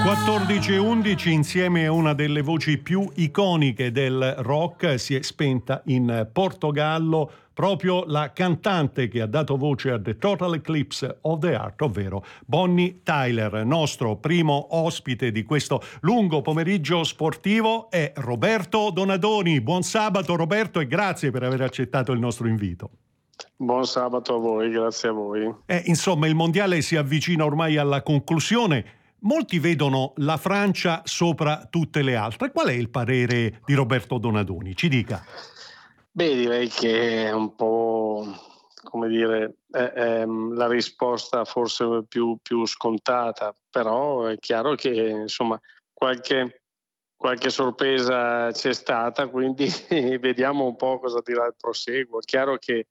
14:11, insieme a una delle voci più iconiche del rock, si è spenta in Portogallo proprio la cantante che ha dato voce a The Total Eclipse of the Heart, ovvero Bonnie Tyler. Nostro primo ospite di questo lungo pomeriggio sportivo è Roberto Donadoni. Buon sabato Roberto e grazie per aver accettato il nostro invito. Buon sabato a voi, grazie a voi. Insomma, il mondiale si avvicina ormai alla conclusione. Molti vedono la Francia sopra tutte le altre. Qual è il parere di Roberto Donadoni? Ci dica. Beh, direi che è un po', come dire, la risposta forse più scontata, però è chiaro che insomma qualche sorpresa c'è stata, quindi vediamo un po' cosa dirà il proseguo. È chiaro che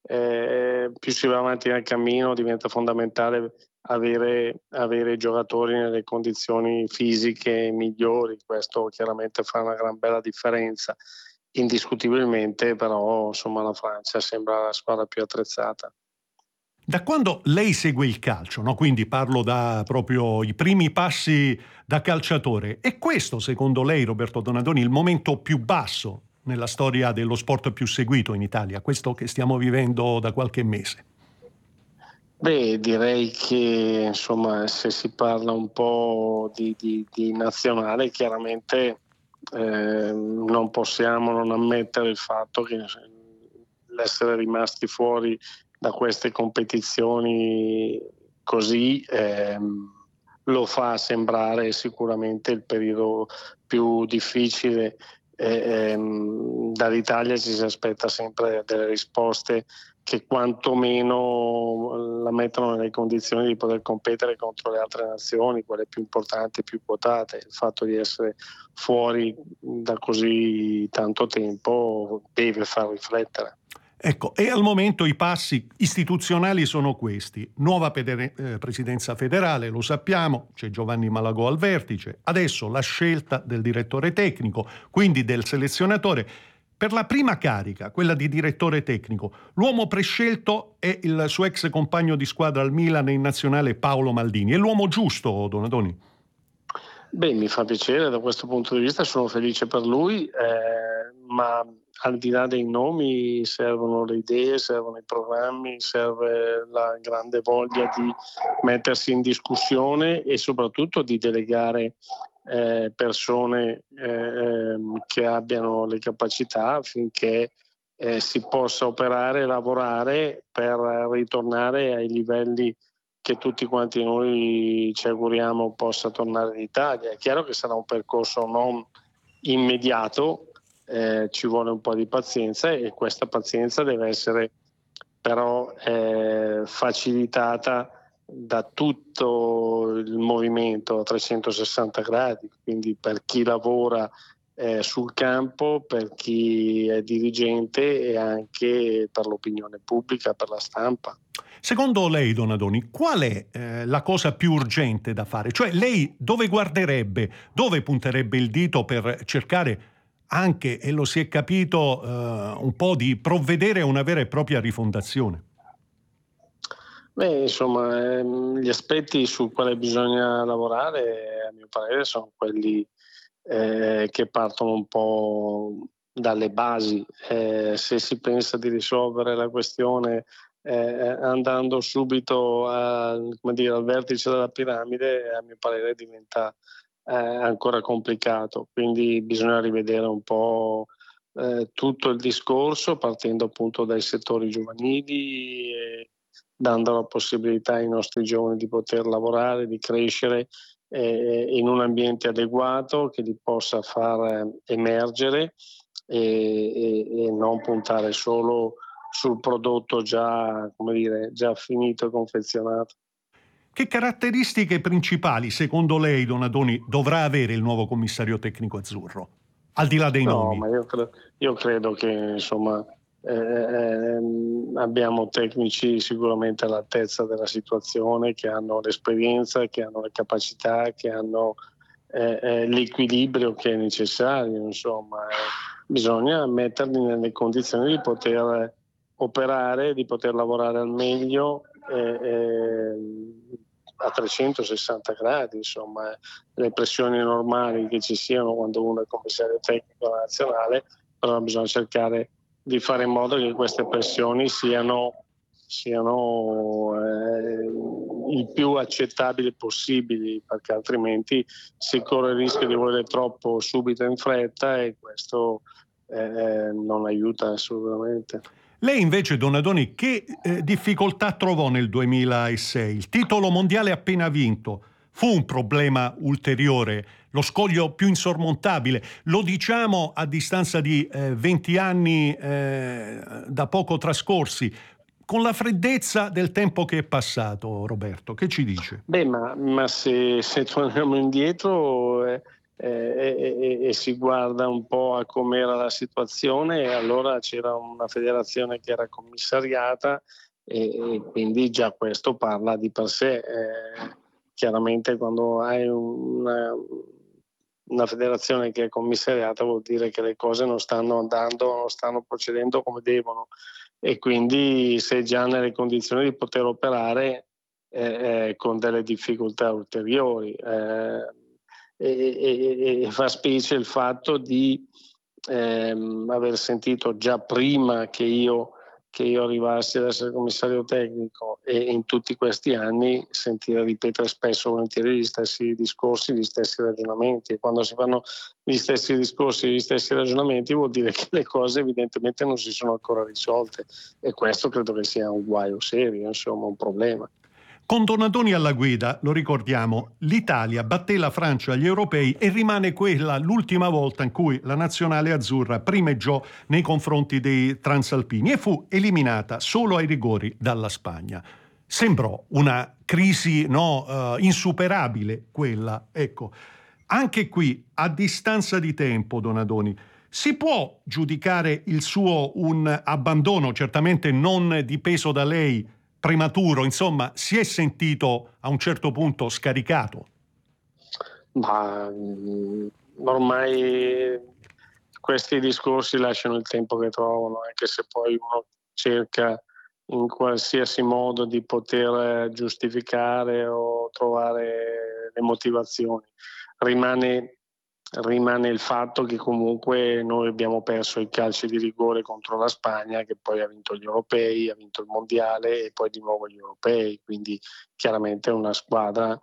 più si va avanti nel cammino diventa fondamentale avere i giocatori nelle condizioni fisiche migliori. Questo chiaramente fa una gran bella differenza indiscutibilmente, però insomma la Francia sembra la squadra più attrezzata. Da quando lei segue il calcio, no? Quindi parlo da proprio i primi passi da calciatore, è questo secondo lei, Roberto Donadoni, il momento più basso nella storia dello sport più seguito in Italia, questo che stiamo vivendo da qualche mese? Beh, direi che insomma se si parla un po' di nazionale, chiaramente non possiamo non ammettere il fatto che l'essere rimasti fuori da queste competizioni così lo fa sembrare sicuramente il periodo più difficile. Dall'Italia ci si aspetta sempre delle risposte che quantomeno la mettono nelle condizioni di poter competere contro le altre nazioni, quelle più importanti, più quotate. Il fatto di essere fuori da così tanto tempo deve far riflettere. Ecco, e al momento i passi istituzionali sono questi. Nuova presidenza federale, lo sappiamo, c'è Giovanni Malagò al vertice. Adesso la scelta del direttore tecnico, quindi del selezionatore. Per la prima carica, quella di direttore tecnico, l'uomo prescelto è il suo ex compagno di squadra al Milan e in nazionale Paolo Maldini. È l'uomo giusto, Donadoni? Beh, mi fa piacere da questo punto di vista, sono felice per lui, ma al di là dei nomi servono le idee, servono i programmi, serve la grande voglia di mettersi in discussione e soprattutto di delegare persone che abbiano le capacità affinché si possa operare e lavorare per ritornare ai livelli che tutti quanti noi ci auguriamo possa tornare in Italia. È chiaro che sarà un percorso non immediato, ci vuole un po' di pazienza e questa pazienza deve essere però facilitata da tutto il movimento a 360 gradi, quindi per chi lavora sul campo, per chi è dirigente e anche per l'opinione pubblica, per la stampa. Secondo lei, Donadoni, qual è la cosa più urgente da fare? Cioè lei dove guarderebbe, dove punterebbe il dito per cercare anche, e lo si è capito, un po' di provvedere a una vera e propria rifondazione? Beh, insomma, gli aspetti su quali bisogna lavorare, a mio parere, sono quelli che partono un po' dalle basi. Se si pensa di risolvere la questione andando subito come dire, al vertice della piramide, a mio parere diventa ancora complicato. Quindi bisogna rivedere un po' tutto il discorso, partendo appunto dai settori giovanili e dando la possibilità ai nostri giovani di poter lavorare, di crescere in un ambiente adeguato che li possa far emergere e non puntare solo sul prodotto già, come dire, già finito e confezionato. Che caratteristiche principali, secondo lei, Donadoni, dovrà avere il nuovo commissario tecnico azzurro? Al di là dei No, nomi. ma io credo che insomma abbiamo tecnici sicuramente all'altezza della situazione, che hanno l'esperienza, che hanno le capacità, che hanno l'equilibrio che è necessario. Insomma, bisogna metterli nelle condizioni di poter operare, di poter lavorare al meglio a 360 gradi, insomma, le pressioni normali che ci siano quando uno è commissario tecnico nazionale, però bisogna cercare di fare in modo che queste pressioni siano il più accettabili possibili, perché altrimenti si corre il rischio di volere troppo subito in fretta e questo non aiuta assolutamente. Lei invece, Donadoni, che difficoltà trovò nel 2006? Il titolo mondiale appena vinto fu un problema ulteriore, lo scoglio più insormontabile. Lo diciamo a distanza di 20 anni da poco trascorsi, con la freddezza del tempo che è passato. Roberto, che ci dice? Beh, ma se torniamo indietro e si guarda un po' a com'era la situazione, allora c'era una federazione che era commissariata e quindi già questo parla di per sé. Chiaramente quando hai una federazione che è commissariata vuol dire che le cose non stanno andando, non stanno procedendo come devono, e quindi sei già nelle condizioni di poter operare con delle difficoltà ulteriori. E fa specie il fatto di aver sentito già prima che io arrivassi ad essere commissario tecnico e in tutti questi anni sentire ripetere spesso e volentieri gli stessi discorsi, gli stessi ragionamenti, e quando si fanno gli stessi discorsi, gli stessi ragionamenti vuol dire che le cose evidentemente non si sono ancora risolte, e questo credo che sia un guaio serio, insomma un problema. Con Donadoni alla guida, lo ricordiamo, l'Italia batté la Francia agli europei e rimane quella l'ultima volta in cui la nazionale azzurra primeggiò nei confronti dei transalpini e fu eliminata solo ai rigori dalla Spagna. Sembrò una crisi insuperabile quella, ecco. Anche qui, a distanza di tempo, Donadoni, si può giudicare il suo un abbandono, certamente non dipeso da lei, prematuro, insomma, si è sentito a un certo punto scaricato? Ma ormai questi discorsi lasciano il tempo che trovano, anche se poi uno cerca in qualsiasi modo di poter giustificare o trovare le motivazioni. Rimane il fatto che comunque noi abbiamo perso i calci di rigore contro la Spagna, che poi ha vinto gli europei, ha vinto il mondiale e poi di nuovo gli europei, quindi chiaramente è una squadra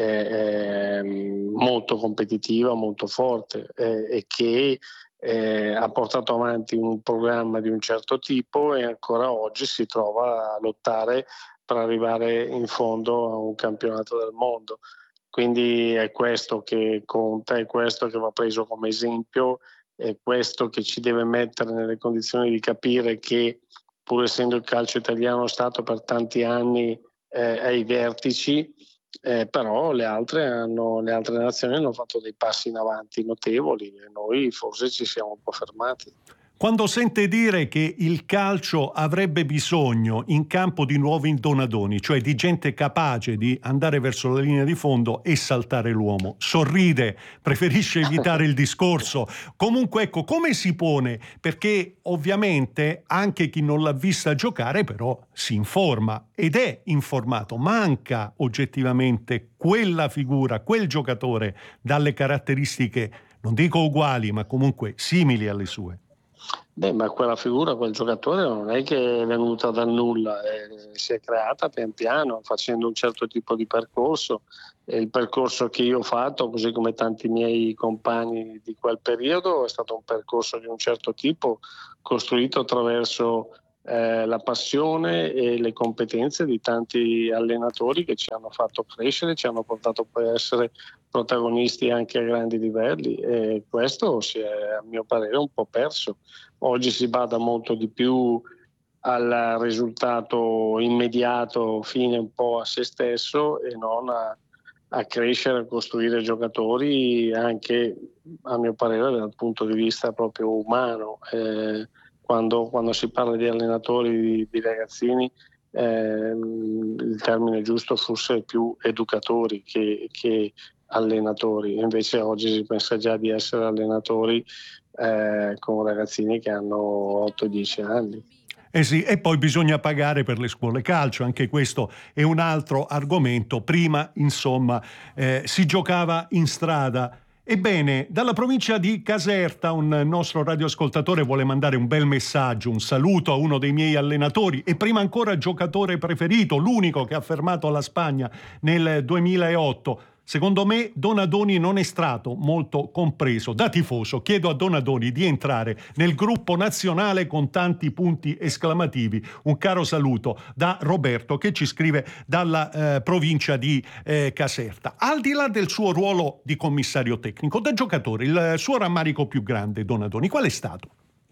molto competitiva, molto forte e che ha portato avanti un programma di un certo tipo e ancora oggi si trova a lottare per arrivare in fondo a un campionato del mondo. Quindi è questo che conta, è questo che va preso come esempio, è questo che ci deve mettere nelle condizioni di capire che, pur essendo il calcio italiano stato per tanti anni ai vertici, però le altre nazioni hanno fatto dei passi in avanti notevoli e noi forse ci siamo un po' fermati. Quando sente dire che il calcio avrebbe bisogno in campo di nuovi Donadoni, cioè di gente capace di andare verso la linea di fondo e saltare l'uomo, sorride, preferisce evitare il discorso. Comunque, ecco, come si pone? Perché ovviamente anche chi non l'ha vista giocare però si informa ed è informato. Manca oggettivamente quella figura, quel giocatore dalle caratteristiche, non dico uguali, ma comunque simili alle sue. Beh, ma quella figura, quel giocatore non è che è venuta dal nulla, si è creata pian piano facendo un certo tipo di percorso, e il percorso che io ho fatto, così come tanti miei compagni di quel periodo, è stato un percorso di un certo tipo, costruito attraverso la passione e le competenze di tanti allenatori che ci hanno fatto crescere, ci hanno portato poi a essere protagonisti anche a grandi livelli, e questo si è, a mio parere, un po' perso. Oggi si bada molto di più al risultato immediato, fine un po' a se stesso, e non a crescere, a costruire giocatori anche, a mio parere, dal punto di vista proprio umano. Quando si parla di allenatori di ragazzini, il termine giusto forse è più educatori che allenatori, invece oggi si pensa già di essere allenatori con ragazzini che hanno 8-10 anni. Eh sì, e poi bisogna pagare per le scuole calcio, anche questo è un altro argomento. Prima, insomma, si giocava in strada. Ebbene, dalla provincia di Caserta un nostro radioascoltatore vuole mandare un bel messaggio, un saluto a uno dei miei allenatori e prima ancora giocatore preferito, l'unico che ha fermato la Spagna nel 2008. Secondo me Donadoni non è stato molto compreso. Da tifoso chiedo a Donadoni di entrare nel gruppo nazionale con tanti punti esclamativi. Un caro saluto da Roberto che ci scrive dalla provincia di Caserta. Al di là del suo ruolo di commissario tecnico, da giocatore, il suo rammarico più grande, Donadoni, qual è stato?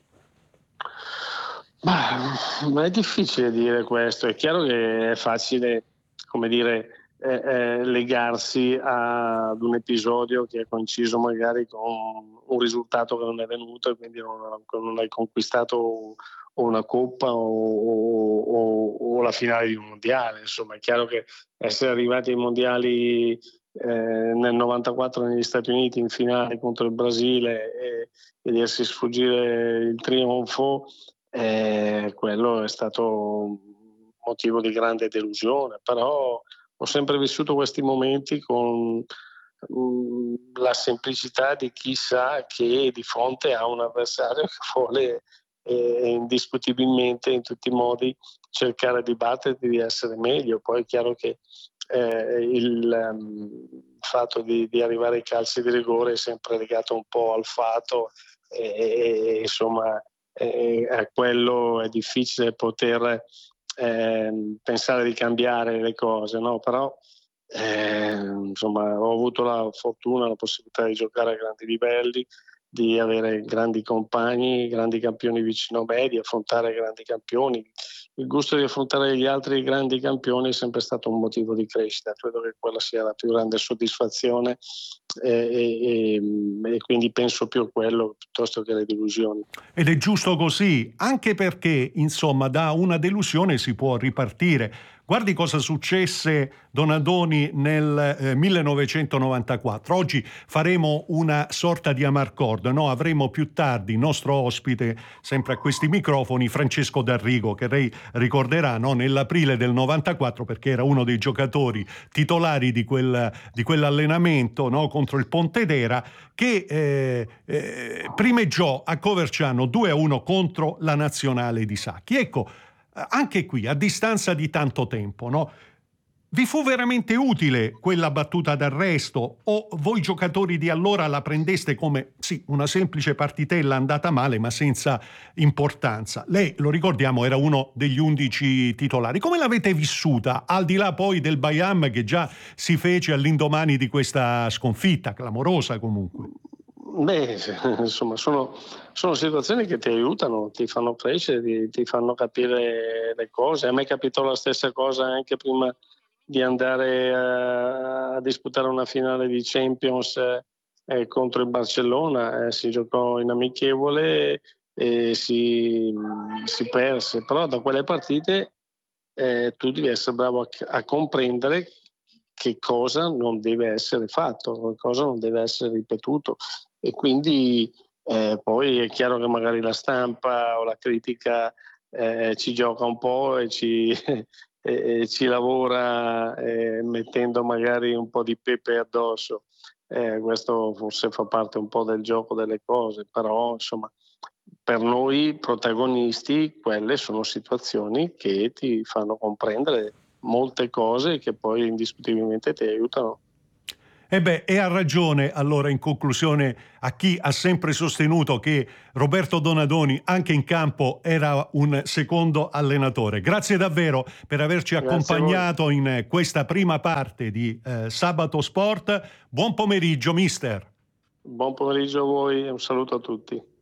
Ma è difficile dire questo. È chiaro che è facile, come dire, legarsi ad un episodio che è coinciso magari con un risultato che non è venuto e quindi non hai conquistato una coppa o la finale di un mondiale. Insomma, è chiaro che essere arrivati ai mondiali nel 94 negli Stati Uniti in finale contro il Brasile e vedersi sfuggire il trionfo, quello è stato motivo di grande delusione, però ho sempre vissuto questi momenti con la semplicità di chi sa che di fronte a un avversario che vuole indiscutibilmente in tutti i modi cercare di batterti, di essere meglio. Poi è chiaro che il fatto di arrivare ai calci di rigore è sempre legato un po' al fato e insomma a quello è difficile poter pensare di cambiare le cose, no? Però insomma ho avuto la fortuna, la possibilità di giocare a grandi livelli, di avere grandi compagni, grandi campioni vicino a me, di affrontare grandi campioni. Il gusto di affrontare gli altri grandi campioni è sempre stato un motivo di crescita, credo che quella sia la più grande soddisfazione e quindi penso più a quello piuttosto che alle delusioni. Ed è giusto così, anche perché, insomma, da una delusione si può ripartire. Guardi cosa successe, Donadoni, nel 1994. Oggi faremo una sorta di amarcord, no? Avremo più tardi il nostro ospite, sempre a questi microfoni, Francesco D'Arrigo, che lei ricorderà, no? Nell'aprile del 94, perché era uno dei giocatori titolari di quell'allenamento, no? Contro il Pontedera, che primeggiò a Coverciano 2-1 contro la nazionale di Sacchi. Ecco, anche qui, a distanza di tanto tempo, no? Vi fu veramente utile quella battuta d'arresto o voi giocatori di allora la prendeste come, sì, una semplice partitella andata male ma senza importanza? Lei, lo ricordiamo, era uno degli 11 titolari. Come l'avete vissuta, al di là poi del Bayam che già si fece all'indomani di questa sconfitta, clamorosa comunque? Beh, insomma, sono situazioni che ti aiutano, ti fanno crescere, ti fanno capire le cose. A me capitò la stessa cosa anche prima di andare a disputare una finale di Champions contro il Barcellona. Si giocò in amichevole e si perse, però da quelle partite tu devi essere bravo a comprendere che cosa non deve essere fatto, che cosa non deve essere ripetuto. E quindi poi è chiaro che magari la stampa o la critica ci gioca un po' e ci lavora mettendo magari un po' di pepe addosso. Questo forse fa parte un po' del gioco delle cose, però insomma per noi protagonisti quelle sono situazioni che ti fanno comprendere molte cose che poi indiscutibilmente ti aiutano. E ha ragione allora in conclusione a chi ha sempre sostenuto che Roberto Donadoni anche in campo era un secondo allenatore. Grazie davvero per averci accompagnato in questa prima parte di Sabato Sport. Buon pomeriggio mister. Buon pomeriggio a voi e un saluto a tutti.